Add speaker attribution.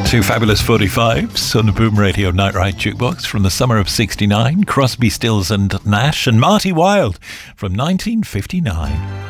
Speaker 1: Two fabulous 45s on the Boom Radio Night Ride Jukebox from the summer of 69, Crosby, Stills and Nash, and Marty Wilde from 1959.